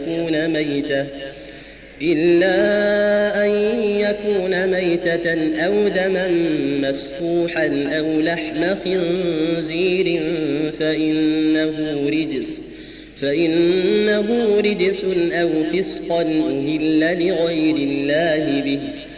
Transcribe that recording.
يكون ميتة أو دما مسفوحا أو لحم خنزير فإنه رجس أو فسقا أهل لغير الله به